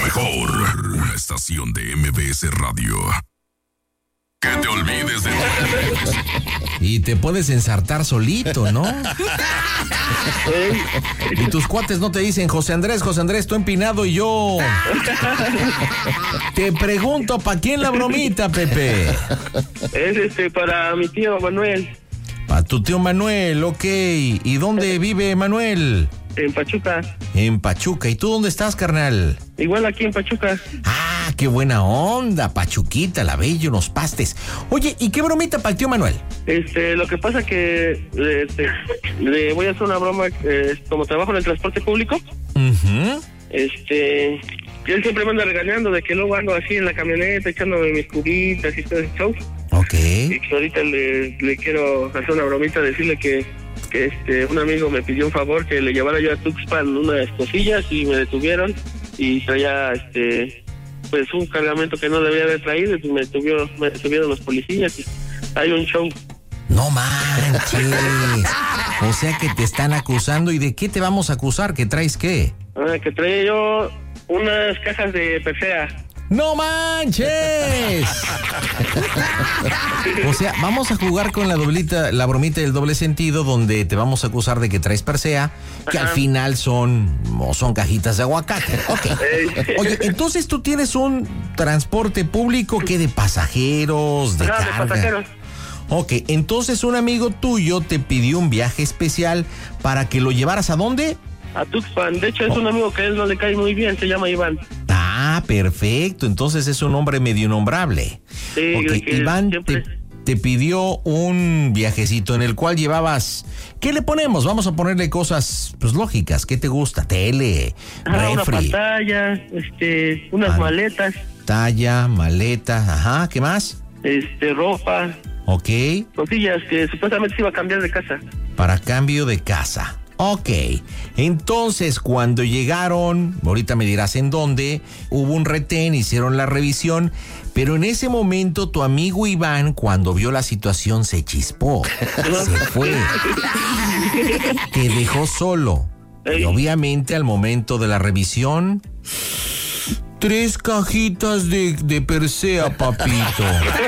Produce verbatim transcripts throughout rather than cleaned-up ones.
mejor, una estación de M B S Radio. Que te olvides de todo. Y te puedes ensartar solito, ¿no? Y tus cuates no te dicen, José Andrés, José Andrés, tú empinado y yo. Te pregunto, ¿para quién la bromita, Pepe? Es este para mi tío Manuel. Para tu tío Manuel, ok. ¿Y dónde vive Manuel? En Pachuca. En Pachuca. ¿Y tú dónde estás, carnal? Igual aquí en Pachuca. Ah, qué buena onda, Pachuquita, la bella, unos pastes. Oye, ¿y qué bromita para el tío Manuel? Este, lo que pasa que este, le voy a hacer una broma, eh, como trabajo en el transporte público. Uh-huh. Este, él siempre me anda regañando de que luego ando así en la camioneta echándome mis cubitas y todo ese show. Ok. Y que ahorita le, le quiero hacer una bromita, decirle que que este un amigo me pidió un favor que le llevara yo a Tuxpan unas cosillas y me detuvieron y traía este pues un cargamento que no debía haber traído y me detuvieron, me detuvieron los policías y hay un show. No manches. O sea que te están acusando. ¿Y de qué te vamos a acusar? ¿Que traes qué? Ah, que traía yo unas cajas de Persea. ¡No manches! O sea, vamos a jugar con la doblita, la bromita del doble sentido, donde te vamos a acusar de que traes Persea, que Ajá. al final son, o son cajitas de aguacate. Okay. Oye, entonces tú tienes un transporte público que de pasajeros, de Ajá, carga. De pasajeros. Ok, entonces un amigo tuyo te pidió un viaje especial para que lo llevaras ¿a dónde? A Tuxpan. De hecho, es oh. un amigo que a él no le cae muy bien, se llama Iván. Ah, perfecto. Entonces es un hombre medio nombrable. Sí, okay. Iván siempre... te, te pidió un viajecito en el cual llevabas... ¿Qué le ponemos? Vamos a ponerle cosas pues lógicas. ¿Qué te gusta? Tele, ajá, refri. Una pantalla, este, unas Man- maletas. Talla, maleta, ajá, ¿qué más? Este, ropa. Ok. Cosillas que supuestamente se iba a cambiar de casa. Para cambio de casa. Ok, entonces cuando llegaron, ahorita me dirás en dónde, hubo un retén, hicieron la revisión, pero en ese momento tu amigo Iván, cuando vio la situación, se chispó, se fue, te dejó solo. Y obviamente al momento de la revisión, tres cajitas de, de Persea, papito.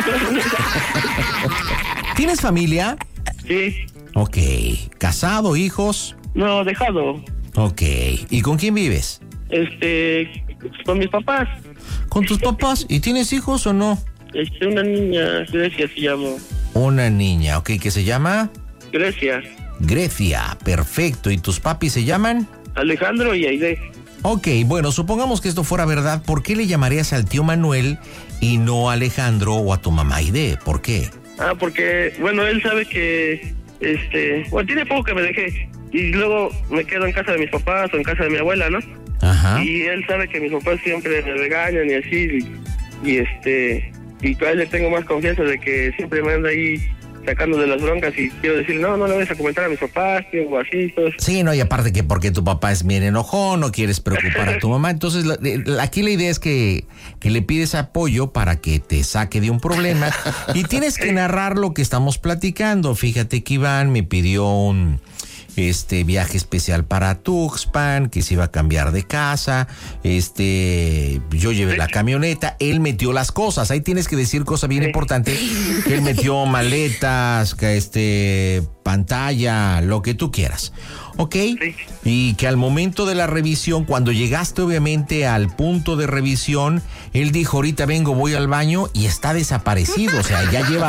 ¿Tienes familia? Sí. Ok, ¿casado, hijos? No, dejado. Ok, ¿y con quién vives? Este, con mis papás. ¿Con tus papás? ¿Y tienes hijos o no? Este, una niña, Grecia se llama. Una niña, ok, ¿qué se llama? Grecia. Grecia, perfecto, ¿y tus papis se llaman? Alejandro y Aide. Ok, bueno, supongamos que esto fuera verdad, ¿por qué le llamarías al tío Manuel y no a Alejandro o a tu mamá Aide? ¿Por qué? Ah, porque, bueno, él sabe que... Este, bueno, tiene poco que me dejé y luego me quedo en casa de mis papás o en casa de mi abuela, ¿no? Ajá. Y él sabe que mis papás siempre me regañan y así y, y este y a él le tengo más confianza de que siempre me anda ahí sacando de las broncas y quiero decir, no, no le vayas a comentar a mis papás, tío, o así, todo. Sí, no, y aparte que porque tu papá es bien enojón, no quieres preocupar a tu mamá, entonces la, la, aquí la idea es que, que le pides apoyo para que te saque de un problema y tienes que narrar lo que estamos platicando. Fíjate que Iván me pidió un este viaje especial para Tuxpan, que se iba a cambiar de casa, este, yo llevé la camioneta, él metió las cosas, ahí tienes que decir cosa bien importante, que él metió maletas, que este, pantalla, lo que tú quieras, ¿ok? Sí. Y que al momento de la revisión, cuando llegaste obviamente al punto de revisión, él dijo, ahorita vengo, voy al baño, y está desaparecido, o sea, ya lleva,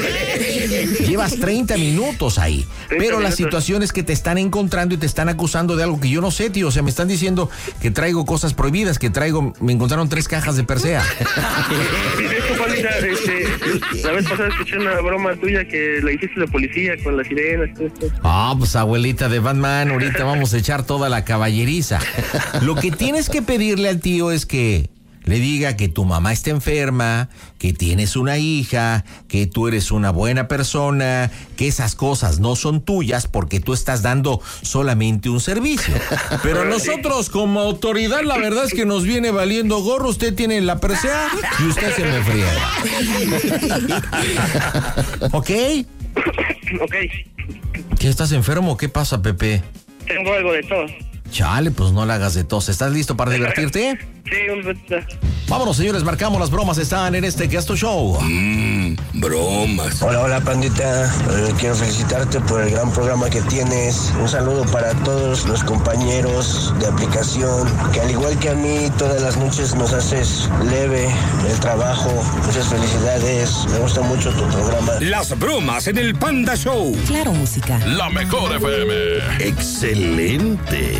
llevas treinta minutos ahí, pero la situación es que te están encontrando y te están acusando de algo que yo no sé, tío, o sea, me están diciendo que traigo cosas prohibidas, que traigo, me encontraron tres cajas de Persea. Sí, de hecho, Juanita, este, la vez pasada escuché una broma tuya que la hiciste de policía con las sirenas, todo esto. Ah, pues abuelita de Batman, ahorita vamos a echar toda la caballeriza. Lo que tienes que pedirle al tío es que le diga que tu mamá está enferma, que tienes una hija, que tú eres una buena persona, que esas cosas no son tuyas porque tú estás dando solamente un servicio. Pero nosotros como autoridad, la verdad es que nos viene valiendo gorro. Usted tiene la Persea y usted se me friega. ¿Ok? Ok. ¿Qué, estás enfermo? ¿Qué pasa, Pepe? Tengo algo de todo. Chale, pues no le hagas de tos. ¿Estás listo para divertirte? Sí, un ratito. Vámonos, señores, marcamos las bromas, están en este Gasto Show. Mmm, bromas. Hola, hola, pandita. Eh, quiero felicitarte por el gran programa que tienes. Un saludo para todos los compañeros de aplicación, que al igual que a mí, todas las noches nos haces leve el trabajo. Muchas felicidades. Me gusta mucho tu programa. Las bromas en el Panda Show. Claro, música. La mejor F M. Excelente.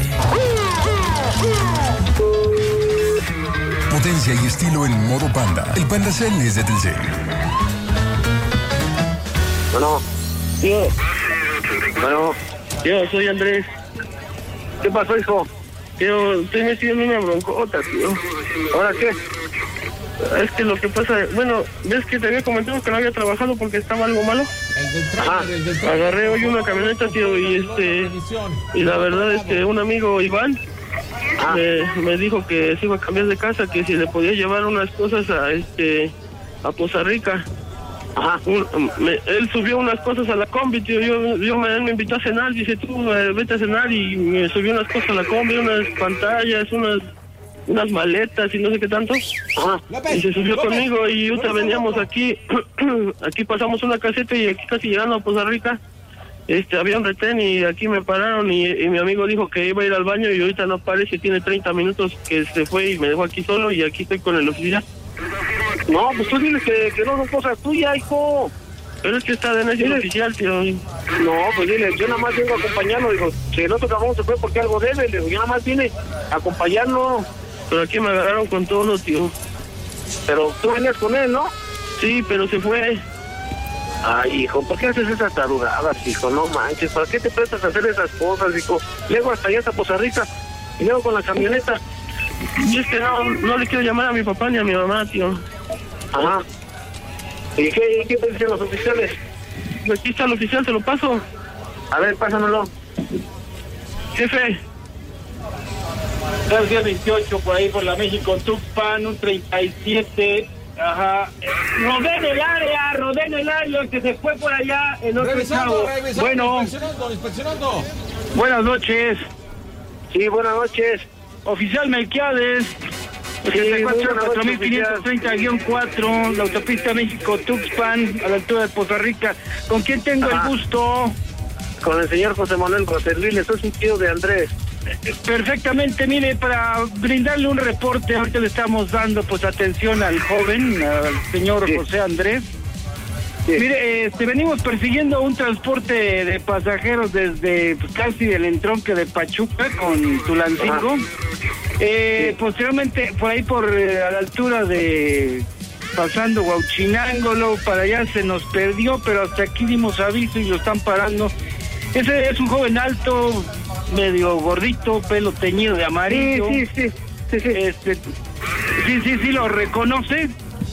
Potencia y estilo en modo Panda. El Panda Cell es de Telcel. Bueno, tío. Bueno, tío, soy Andrés. ¿Qué pasó, hijo? Tío, estoy metido en una broncota, tío. ¿Ahora qué? Es que lo que pasa, bueno, ¿ves que te había comentado que no había trabajado porque estaba algo malo? El del Ajá. trailer, el del trailer. Agarré hoy una camioneta, tío, y este... Y la verdad es que un amigo, Iván, me, me dijo que se iba a cambiar de casa, que si le podía llevar unas cosas a este... a Poza Rica. Ajá. Un, me, él subió unas cosas a la combi, tío. Yo, yo me, él me invitó a cenar, dice tú, eh, vete a cenar, y me subió unas cosas a la combi, unas pantallas, unas unas maletas y no sé qué tanto. Ajá. Y se subió conmigo y ahorita veníamos aquí, aquí pasamos una caseta y aquí casi llegando a Poza Rica, este, había un retén y aquí me pararon y, y mi amigo dijo que iba a ir al baño y ahorita no parece, tiene treinta minutos que se fue y me dejó aquí solo y aquí estoy con el oficial. No, pues tú diles que, que no son cosas tuyas, hijo. Pero es que está de necio el oficial, tío. No, pues dile, yo nada más vengo a acompañarlo. Digo, si el otro cabrón se fue porque algo debe, le digo, yo nada más vine a acompañarlo. Pero aquí me agarraron con todo, tío. Pero tú venías con él, ¿no? Sí, pero se fue. Ay, hijo, ¿por qué haces esas tarugadas, hijo? No manches, ¿para qué te prestas a hacer esas cosas, hijo? Luego hasta allá hasta Poza Rica y luego con la camioneta. Y es que no, no le quiero llamar a mi papá ni a mi mamá, tío. Ajá. ¿Y qué, qué te dicen los oficiales? Aquí está el oficial, te lo paso. A ver, pásamelo. Jefe. Día veintiocho, por ahí por la México Tuxpan, un treinta y siete. Ajá. Rodeen el área, rodeen el área, que se fue por allá el otro chavo. Bueno. Inspeccionando, inspeccionando. Buenas noches. Sí, buenas noches. Oficial Melquiades. cuatro mil quinientos treinta guión cuatro, la autopista México-Tuxpan, a la altura de Poza Rica. ¿Con quién tengo Ajá. el gusto? Con el señor José Manuel Roserville, soy un tío de Andrés. Perfectamente, mire, para brindarle un reporte, ahorita le estamos dando pues atención al joven, al señor sí. José Andrés. Sí. Mire, este, venimos persiguiendo un transporte de pasajeros desde pues, casi el entronque de Pachuca con Tulancingo. Eh, sí. Posteriormente, por ahí por eh, a la altura de pasando Huauchinango, para allá se nos perdió, pero hasta aquí dimos aviso y lo están parando. Ese es un joven alto, medio gordito, pelo teñido de amarillo. Sí, sí, sí. Sí, sí, este, sí, sí, sí, ¿lo reconoce?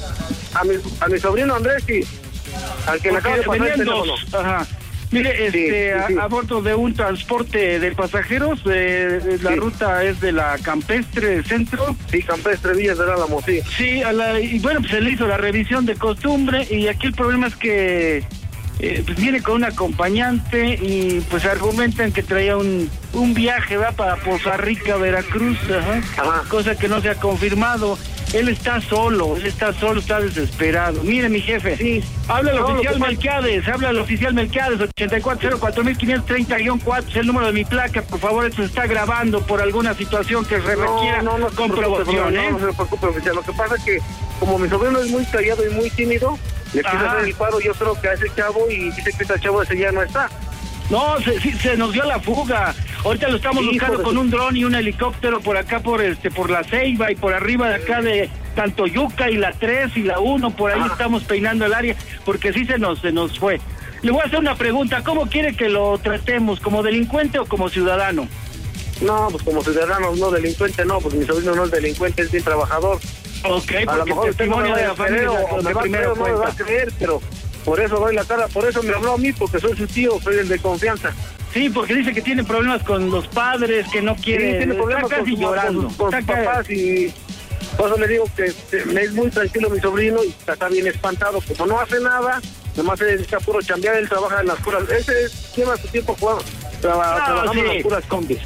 A mi, a mi sobrino Andrés, sí. Al que le acaba de pasar el teléfono. Ajá. Mire, este, sí, sí, sí. A, a bordo de un transporte de pasajeros, eh, la sí. ruta es de la Campestre Centro. Sí, Campestre Villas del Álamo, sí. Sí, a la, y bueno, pues se le hizo la revisión de costumbre y aquí el problema es que eh, pues viene con un acompañante y pues argumentan que traía un, un viaje, va para Poza Rica, Veracruz, ajá, ajá. cosa que no se ha confirmado. Él está solo, él está solo, está desesperado. Mire, mi jefe, sí. habla el no, oficial Melquiades, habla el oficial Melquiades, ochenta y cuatro cero cuatro mil quinientos treinta guión cuatro, es el número de mi placa, por favor, esto se está grabando por alguna situación que requiera no, no, no, comprobación, no, ¿eh? No, no se preocupe, oficial, lo que pasa es que como mi sobrino es muy callado y muy tímido, le quiero hacer el paro, yo creo que a ese chavo y dice que ese chavo ese ya no está. No, se, sí, se nos dio la fuga. Ahorita lo estamos Hijo buscando con su... un dron y un helicóptero por acá, por este, por la Ceiba y por arriba de acá de Tantoyuca y la tres y la uno, por ahí ah. estamos peinando el área, porque sí se nos, se nos fue. Le voy a hacer una pregunta, ¿cómo quiere que lo tratemos? ¿Como delincuente o como ciudadano? No, pues como ciudadano, no delincuente, no, porque mi sobrino no es delincuente, es bien trabajador. Ok, a lo mejor el testimonio de la familia o me va a creer o no me va a creer, pero... Por eso doy la cara, por eso me habló a mí, porque soy su tío, soy el de confianza. Sí, porque dice que tiene problemas con los padres, que no quiere... Sí, tiene problemas está casi con, llorando. con, con sus papás y... Por eso le digo que me es muy tranquilo mi sobrino y está bien espantado. Como no hace nada, nomás se dedica puro chambear, él trabaja en las puras... Ese lleva su tiempo jugando, traba, no, trabajando sí. en las puras combis.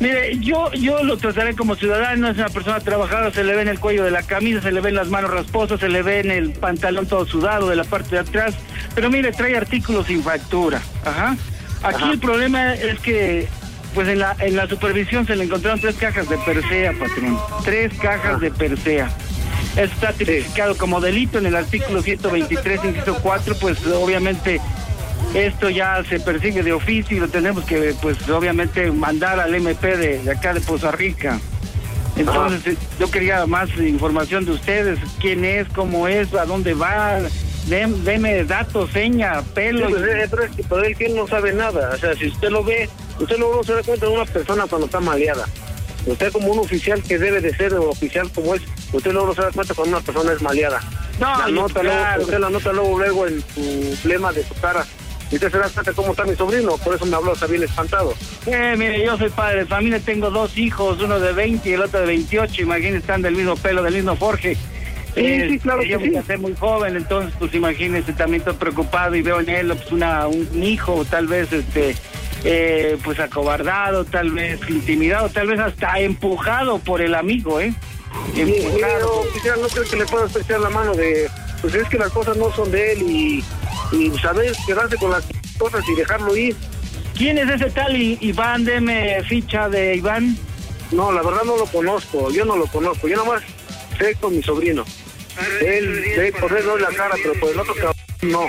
Mire, yo yo lo trataré como ciudadano, es una persona trabajadora, se le ve en el cuello de la camisa, se le ven las manos rasposas, se le ve en el pantalón todo sudado de la parte de atrás, pero mire, trae artículos sin factura, ajá. Aquí ajá. El problema es que, pues en la en la supervisión se le encontraron tres cajas de Persea, patrón, tres cajas ajá. de Persea. Esto está tipificado sí. como delito en el artículo ciento veintitrés, inciso cuatro, pues obviamente... Esto ya se persigue de oficio y lo tenemos que, pues, obviamente, mandar al M P de, de acá de Poza Rica. Entonces, ah. yo quería más información de ustedes. ¿Quién es? ¿Cómo es? ¿A dónde va? Dem, deme datos, seña, pelo. Sí, pues, y... pero es que por él que él no sabe nada. O sea, si usted lo ve, usted luego se da cuenta de una persona cuando está maleada. Usted como un oficial que debe de ser oficial como es, usted luego se da cuenta cuando una persona es maleada. No, la nota claro. luego, usted la nota luego, luego en su flema de su cara. Y usted se da cuenta cómo está mi sobrino, por eso me habló, está bien espantado. Eh, mire, yo soy padre de familia, tengo dos hijos, uno de veinte y el otro de veintiocho, imagínense, están del mismo pelo, del mismo forje. Sí, eh, sí, claro que yo sí. Yo soy muy joven, entonces, pues imagínense, también estoy preocupado y veo en él, pues, una, un hijo, tal vez, este, eh, pues acobardado, tal vez intimidado, tal vez hasta empujado por el amigo, ¿eh? Empujado. Sí, yo, no creo que le pueda echar la mano de, pues es que las cosas no son de él y... y saber quedarse con las cosas y dejarlo ir. ¿Quién es ese tal Iván? Deme ficha de Iván. No, la verdad no lo conozco, yo no lo conozco, yo nomás sé con mi sobrino. Él, él por él doy la cara, pero por el otro cabrón no.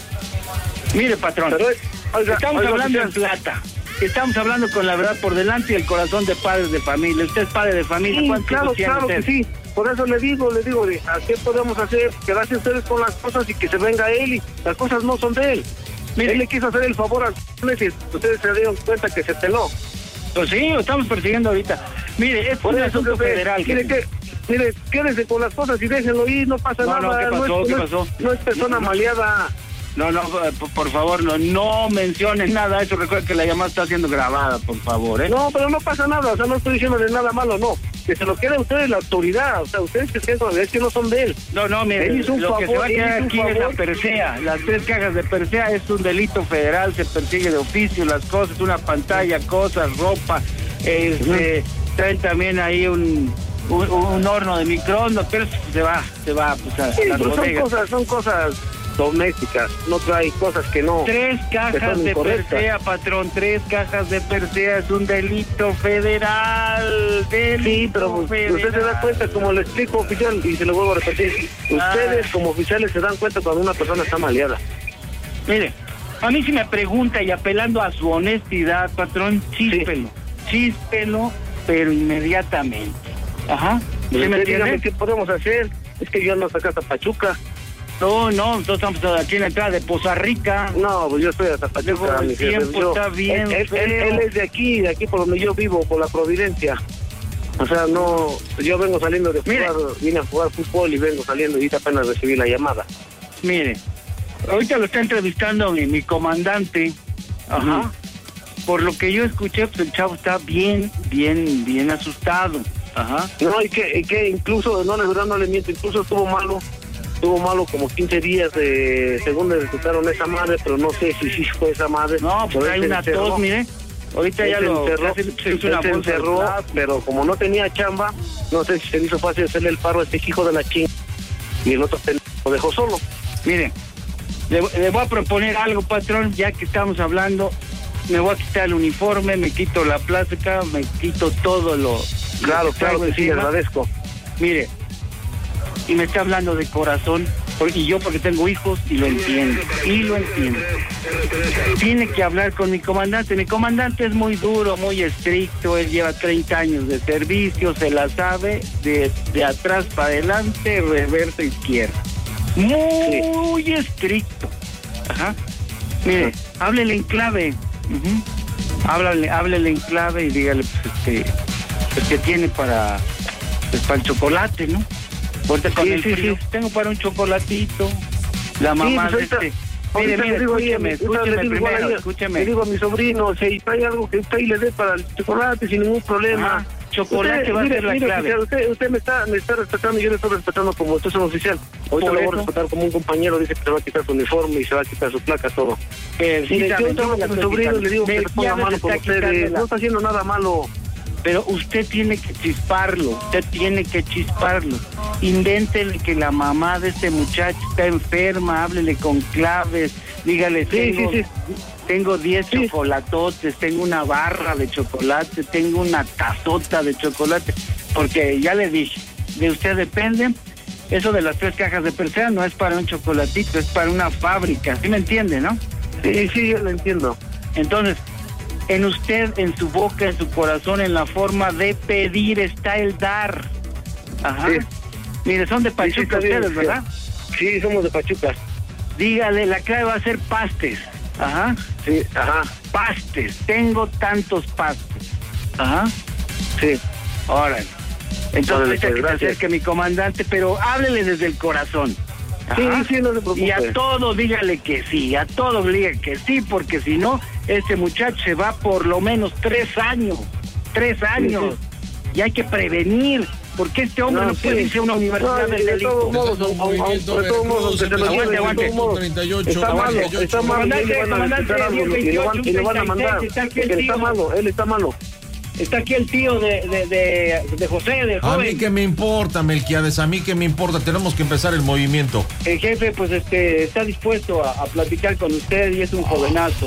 Mire, patrón, pero es, oiga, estamos oiga, hablando oiga, en plata. Estamos hablando con la verdad por delante y el corazón de padres de familia. Usted es padre de familia. Sí, ¿Cuántos claro, tiene claro usted? que sí. Por eso le digo, le digo, ¿a qué podemos hacer? Quedarse ustedes con las cosas y que se venga él y las cosas no son de él. Mire, él le quiso hacer el favor a ustedes y ustedes se dieron cuenta que se peló. Pues sí, lo estamos persiguiendo ahorita. Mire, es un asunto federal. Mire, que, mire, quédense con las cosas y déjenlo ir, no pasa no, nada. No, ¿qué pasó? No es, ¿Qué no pasó? Es, no es persona maleada. No, no, por favor, no, no mencionen nada. Eso recuerda que la llamada está siendo grabada, por favor, ¿eh? No, pero no pasa nada, o sea, no estoy diciendo de nada malo, no. Que se lo quede a ustedes la autoridad, o sea, ustedes que es que no son de él. No, no, mire, él hizo un lo favor, que se va a quedar aquí es la Persea. Las tres cajas de Persea es un delito federal, se persigue de oficio, las cosas, una pantalla, cosas, ropa, este, uh-huh. traen también ahí un... Un, un horno de microondas, pero se va, se va pues, a sí, las pero bodegas. Son cosas, son cosas domésticas, no trae cosas que no. Tres cajas de Persea, patrón, tres cajas de Persea es un delito federal. Delito sí, pero federal. Usted se da cuenta, como le explico, oficial, y se lo vuelvo a repetir, ustedes ah. como oficiales se dan cuenta cuando una persona está maleada. Mire, a mí si me pregunta y apelando a su honestidad, patrón, chíspelo, sí. chíspelo, pero inmediatamente. Ajá. ¿Sí me entiende? ¿Qué podemos hacer? Es que yo ando hasta acá hasta Pachuca. No, no, nosotros estamos aquí en la entrada de Poza Rica. No, pues yo estoy hasta Pachuca. El tiempo yo, está bien él, él, él es de aquí, de aquí por donde yo vivo, por la Providencia. O sea, no, yo vengo saliendo de jugar, vine a jugar fútbol y vengo saliendo y apenas recibí la llamada. Mire, ahorita lo está entrevistando mi, mi comandante. Ajá. Uh-huh. Por lo que yo escuché, pues el chavo está bien, bien, bien asustado. Ajá. No, y que, y que incluso, no, la verdad no le miento, incluso estuvo malo, estuvo malo como quince días de, según le detectaron esa madre, pero no sé si sí fue esa madre. No, pues hay una tos, mire, ahorita ya lo encerró, se, se hizo una se encerró, pero como no tenía chamba, no sé si se le hizo fácil hacerle el paro a este hijo de la ching, y el otro lo dejó solo. Mire, le, le voy a proponer algo, patrón, ya que estamos hablando, me voy a quitar el uniforme, me quito la plástica, me quito todo lo... Claro, claro que sí, le agradezco. Mire, y me está hablando de corazón, y yo porque tengo hijos y lo entiendo, y lo entiendo. Tiene que hablar con mi comandante. Mi comandante es muy duro, muy estricto, él lleva treinta años de servicio, se la sabe de, de atrás para adelante, reversa izquierda. Muy sí. estricto. Ajá. Mire, háblele en clave. Uh-huh. Háblale, háblele en clave y dígale pues, este, pues, que tiene para, pues, para el chocolate, ¿no? Ahorita con sí, el sí, frío, sí. tengo para un chocolatito. La mamá sí, pues, de este... Mire, mire, digo, escúcheme, escúcheme le digo, primero, le, escúcheme. Le digo a mi sobrino, si hay algo que usted le dé para el chocolate sin ningún problema. Ah, chocolate usted, va mire, a ser la mire, clave. Oficial, usted, usted me está me está respetando y yo le estoy respetando como usted es un oficial. Ahorita lo voy a respetar como un compañero, dice que se va a quitar su uniforme y se va a quitar su placa, todo. Eh, mire, yo tengo a mi sobrino y le digo que le ponga mano con ustedes. No está haciendo nada malo. pero usted tiene que chisparlo, usted tiene que chisparlo. Invéntele que la mamá de este muchacho está enferma, háblele con claves, dígale, Sí, tengo, sí, sí. tengo diez Sí. chocolatotes, tengo una barra de chocolate, tengo una tazota de chocolate, porque ya le dije, de usted depende. Eso de las tres cajas de Persea no es para un chocolatito, es para una fábrica, ¿sí me entiende, no? Sí, sí, yo lo entiendo. Entonces, en usted, en su boca, en su corazón, en la forma de pedir está el dar. Ajá. Sí. Mire, son de Sí, sí, Pachuca está bien, ustedes, sí. ¿verdad? Sí, somos de Pachuca. Dígale, la clave va a ser pastes. Ajá. Sí, ajá, Pastes. Tengo tantos pastes. Ajá. sí. Órale. Entonces, Órale, ahorita pues, que se gracias. acerque mi comandante, pero háblele desde el corazón. Sí, Ajá. sí, no se preocupe. Y a todo dígale que sí, a todo diga que sí, porque si no, este muchacho se va por lo menos tres años, tres años. Y hay que prevenir, porque este hombre no, No, puede sí. irse a una universidad No, del y de delito. todos modos, aun- aun- aun- de todos modos, aunque se lo Aguante, lleven, de aguante. todos modos, treinta y ocho, está malo, cuarenta y está ocho. malo, y Comandante, le van a comandante, necesitar algo, y le van, y le van a mandar, está aquí el porque él está tío. malo, él está malo. Está aquí el tío de, de, de, de José, de A joven. mí que me importa, Melquiades, a mí que me importa, tenemos que empezar el movimiento. El jefe, pues, este, está dispuesto a, a platicar con usted y es un jovenazo.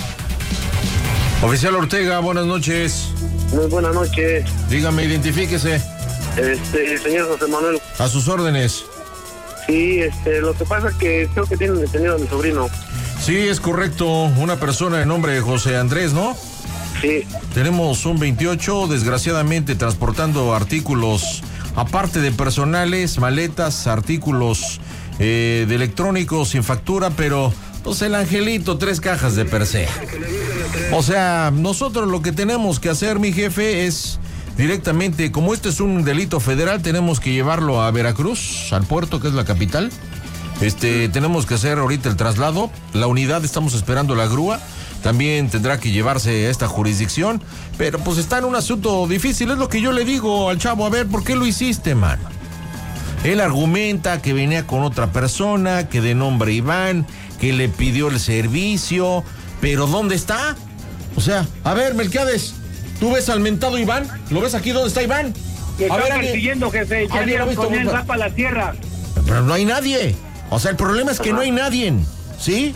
Oficial Ortega, buenas noches. Muy buenas noches, Dígame, identifíquese. este, señor José Manuel. A sus órdenes. Sí, este, lo que pasa es que creo que tienen detenido a mi sobrino. Sí, es correcto. Una persona de nombre José Andrés, ¿no? Sí, Tenemos un veintiocho, desgraciadamente transportando artículos, aparte de personales, maletas, artículos eh, de electrónicos sin factura, pero pues el angelito, tres cajas de Persea. O sea, nosotros lo que tenemos que hacer, mi jefe, es directamente, como este es un delito federal, tenemos que llevarlo a Veracruz, al puerto, que es la capital. Este, tenemos que hacer ahorita el traslado. La unidad, estamos esperando la grúa. También tendrá que llevarse a esta jurisdicción. Pero pues está en un asunto difícil. Es lo que yo le digo al chavo. A ver, ¿por qué lo hiciste, mano? Él argumenta que venía con otra persona, que de nombre Iván, que le pidió el servicio. Pero ¿dónde está? O sea, a ver, Melquiades, ¿tú ves al mentado Iván? ¿Lo ves aquí? ¿Dónde está Iván? Me A están ver, alguien- persiguiendo, jefe. Ya ¿alguien dieron ha visto con él, un- va para la tierra. Pero no hay nadie. O sea, el problema es que no hay nadie, ¿sí?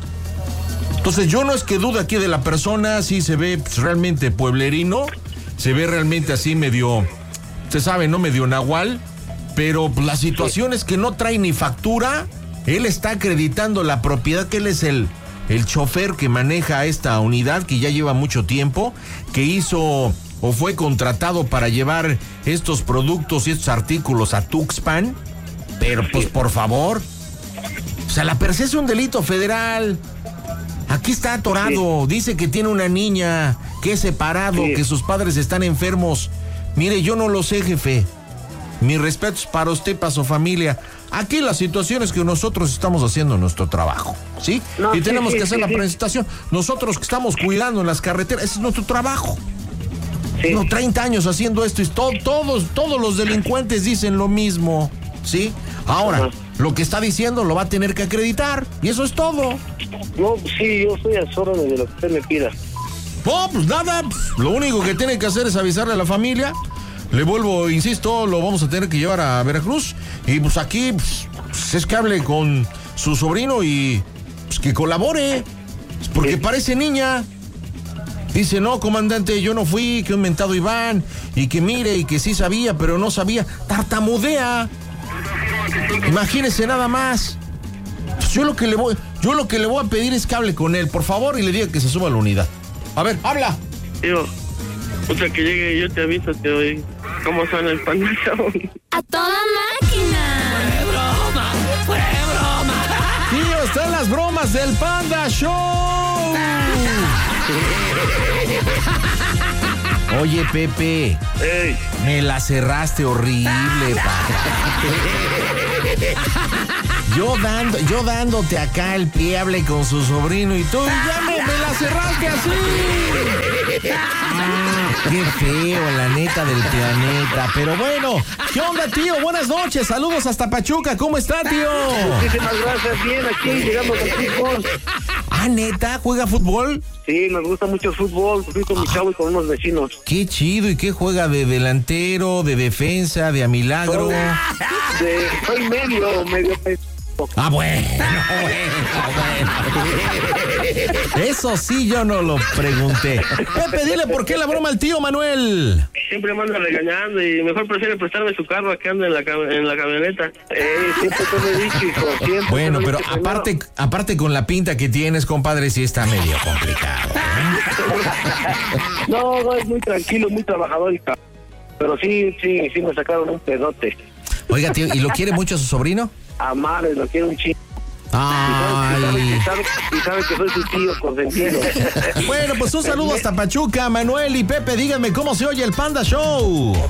Entonces yo no es que dude aquí de la persona, sí se ve pues, realmente pueblerino, se ve realmente así medio, usted sabe, ¿no? Medio nahual, pero pues, la situación es que no trae ni factura, él está acreditando la propiedad, que él es el, el chofer que maneja esta unidad, que ya lleva mucho tiempo, que hizo o fue contratado para llevar estos productos y estos artículos a Tuxpan, pero pues por favor, o sea, la Persea es un delito federal. Aquí está atorado, dice que tiene una niña, que es separado, Sí. que sus padres están enfermos. Mire, yo no lo sé, jefe. Mis respetos para usted, para su familia. Aquí la situación es que nosotros estamos haciendo nuestro trabajo, ¿sí? No, y sí, tenemos sí, que hacer sí, la sí. presentación. Nosotros que estamos cuidando en las carreteras, ese es nuestro trabajo. sí. No, treinta años haciendo esto y to- todos, todos los delincuentes dicen lo mismo, ¿sí? Ahora, Ajá. lo que está diciendo lo va a tener que acreditar y eso es todo. No, sí, yo estoy a las órdenes de lo que usted me pida. No, pues nada, pues, lo único que tiene que hacer es avisarle a la familia. Le vuelvo, insisto, lo vamos a tener que llevar a Veracruz. Y pues aquí, pues, pues, es que hable con su sobrino y pues, que colabore. Pues, porque Sí. parece niña. Dice, no, comandante, yo no fui, que un mentado Iván. Y que mire, y que sí sabía, pero no sabía. Tartamudea. Imagínese nada más. Pues yo lo que le voy, yo lo que le voy a pedir es que hable con él, por favor, y le diga que se suba a la unidad. A ver, habla. Tío, puta que llegue yo te aviso, tío, y cómo suena el Panda Show. ¡A toda máquina! Tío, están las bromas del Panda Show. Oye, Pepe, Ey, me la cerraste horrible, pa. Yo dando, yo dándote acá el pie, hable con su sobrino y tú ya me, me la cerraste así. Qué feo, la neta del planeta. Pero bueno, ¿qué onda, tío? Buenas noches, saludos hasta Pachuca. ¿Cómo está, tío? Muchísimas gracias, bien, aquí llegando con chicos. Ah, ¿neta? ¿Juega fútbol? Sí, me gusta mucho el fútbol, fui con mi chavo y con unos vecinos. Qué chido, ¿y qué juega? ¿De delantero, de defensa, de a milagro? Soy, de, soy medio, medio... Ah, bueno, bueno, bueno. Eso sí yo no lo pregunté. Pepe, dile por qué la broma al tío Manuel. Siempre me anda regañando y mejor prefiere prestarme su carro a que ande en la, en la camioneta. Eh, siempre te lo he dicho, hijo, siempre. Bueno, te lo he pero dicho, aparte, aparte con la pinta que tienes, compadre, sí está medio complicado. ¿eh? No, no, es muy tranquilo, muy trabajador, hija. Pero sí, sí, sí me sacaron un pedote. Oiga, tío, ¿y lo quiere mucho a su sobrino? A madre, lo quiero un chingo. Ay. Y sabe, y sabe que soy su tío consentido. Bueno, pues un saludo hasta Pachuca, Manuel y Pepe, díganme cómo se oye el Panda Show.